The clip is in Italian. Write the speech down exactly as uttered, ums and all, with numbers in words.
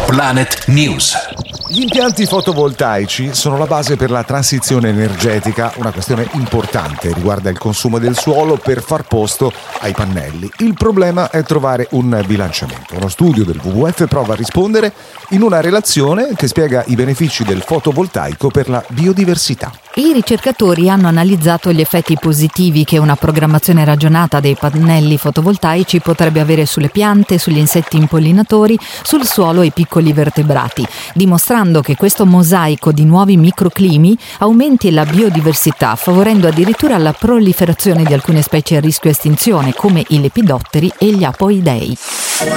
Planet News. Gli impianti fotovoltaici sono la base per la transizione energetica, una questione importante, riguarda il consumo del suolo per far posto ai pannelli. Il problema è trovare un bilanciamento. Uno studio del W W F prova a rispondere in una relazione che spiega i benefici del fotovoltaico per la biodiversità. I ricercatori hanno analizzato gli effetti positivi che una programmazione ragionata dei pannelli fotovoltaici potrebbe avere sulle piante, sugli insetti impollinatori, sul suolo e i piccoli vertebrati, dimostrando che questo mosaico di nuovi microclimi aumenti la biodiversità, favorendo addirittura la proliferazione di alcune specie a rischio estinzione come i lepidotteri e gli apoidei.